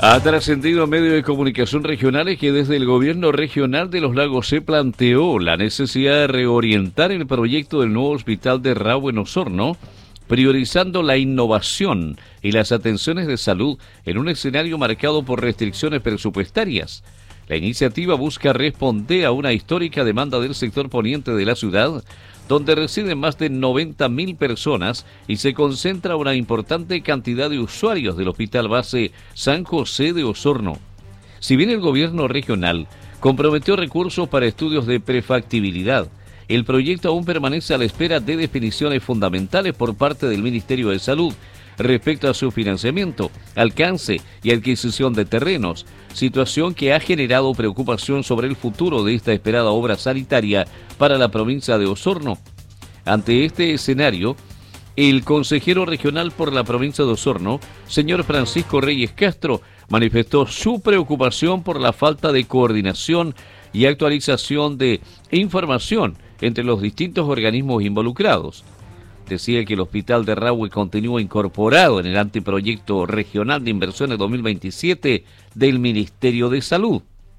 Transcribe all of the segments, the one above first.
Ha trascendido en medios de comunicación regionales que desde el gobierno regional de Los Lagos se planteó la necesidad de reorientar el proyecto del nuevo hospital de Rahue en Osorno, priorizando la innovación y las atenciones de salud en un escenario marcado por restricciones presupuestarias. La iniciativa busca responder a una histórica demanda del sector poniente de la ciudad, donde residen más de 90.000 personas y se concentra una importante cantidad de usuarios del Hospital Base San José de Osorno. Si bien el gobierno regional comprometió recursos para estudios de prefactibilidad, el proyecto aún permanece a la espera de definiciones fundamentales por parte del Ministerio de Salud respecto a su financiamiento, alcance y adquisición de terrenos, situación que ha generado preocupación sobre el futuro de esta esperada obra sanitaria para la provincia de Osorno. Ante este escenario, el consejero regional por la provincia de Osorno, señor Francisco Reyes Castro, manifestó su preocupación por la falta de coordinación y actualización de información entre los distintos organismos involucrados. Decía que el hospital de Rahue continúa incorporado en el anteproyecto regional de inversiones 2027 del Ministerio de Salud.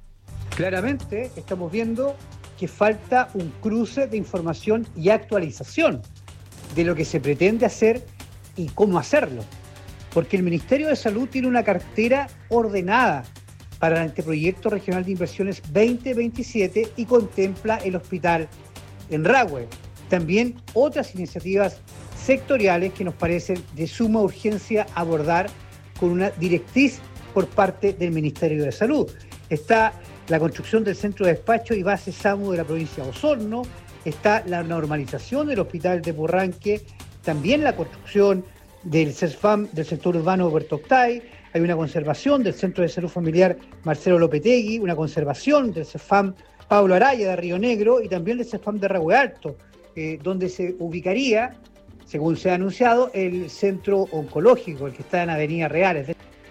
Claramente estamos viendo que falta un cruce de información y actualización de lo que se pretende hacer y cómo hacerlo. Porque el Ministerio de Salud tiene una cartera ordenada para el anteproyecto regional de inversiones 2027 y contempla el hospital en Rahue. También otras iniciativas sectoriales que nos parecen de suma urgencia abordar con una directriz por parte del Ministerio de Salud. Está la construcción del centro de despacho y base SAMU de la provincia de Osorno, está la normalización del hospital de Purranque, también la construcción del CESFAM del sector urbano de Puerto Octay, hay una conservación del centro de salud familiar Marcelo Lopetegui, una conservación del CESFAM Pablo Araya de Río Negro y también del CESFAM de Rahue Alto, donde se ubicaría, según se ha anunciado, el centro oncológico, el que está en Avenida Reales.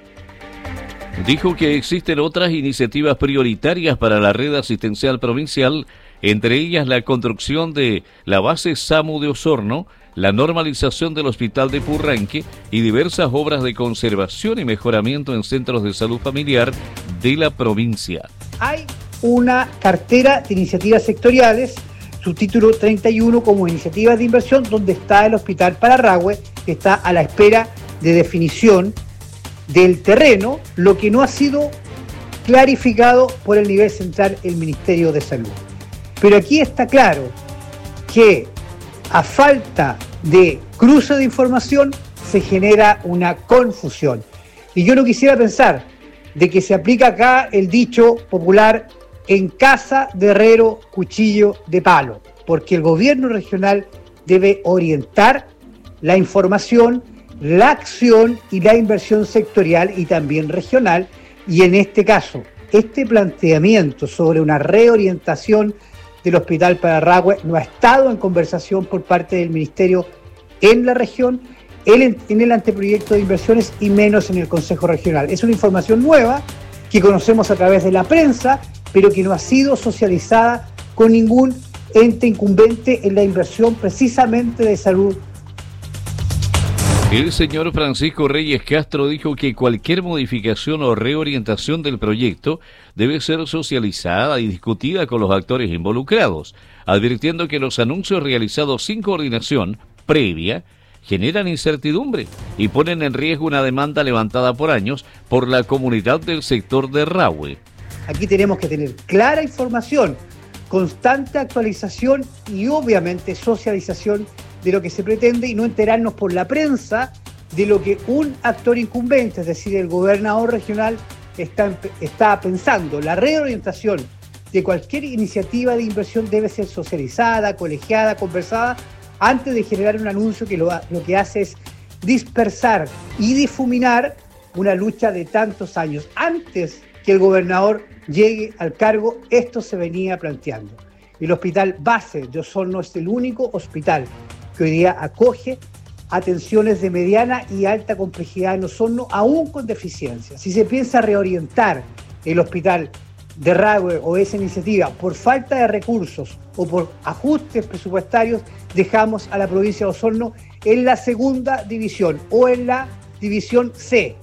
Dijo que existen otras iniciativas prioritarias para la red asistencial provincial, entre ellas la construcción de la base SAMU de Osorno, la normalización del hospital de Purranque y diversas obras de conservación y mejoramiento en centros de salud familiar de la provincia. Hay una cartera de iniciativas sectoriales, su título 31 como iniciativas de inversión, donde está el hospital para Rahue, que está a la espera de definición del terreno, lo que no ha sido clarificado por el nivel central, el Ministerio de Salud. Pero aquí está claro que a falta de cruce de información se genera una confusión. Y yo no quisiera pensar de que se aplica acá el dicho popular en casa de herrero, cuchillo de palo, porque el gobierno regional debe orientar la información, la acción y la inversión sectorial y también regional, y en este caso, este planteamiento sobre una reorientación del hospital para Rahue no ha estado en conversación por parte del Ministerio en la región, en el anteproyecto de inversiones y menos en el Consejo Regional. Es una información nueva que conocemos a través de la prensa, pero que no ha sido socializada con ningún ente incumbente en la inversión precisamente de salud. El señor Francisco Reyes Castro dijo que cualquier modificación o reorientación del proyecto debe ser socializada y discutida con los actores involucrados, advirtiendo que los anuncios realizados sin coordinación previa generan incertidumbre y ponen en riesgo una demanda levantada por años por la comunidad del sector de Rahue. Aquí tenemos que tener clara información, constante actualización y obviamente socialización de lo que se pretende y no enterarnos por la prensa de lo que un actor incumbente, es decir, el gobernador regional, está pensando. La reorientación de cualquier iniciativa de inversión debe ser socializada, colegiada, conversada, antes de generar un anuncio que lo que hace es dispersar y difuminar una lucha de tantos años. Antes que el gobernador llegue al cargo, esto se venía planteando. El hospital base de Osorno es el único hospital que hoy día acoge atenciones de mediana y alta complejidad en Osorno, aún con deficiencias. Si se piensa reorientar el hospital de Rahue o esa iniciativa por falta de recursos o por ajustes presupuestarios, dejamos a la provincia de Osorno en la segunda división o en la división C.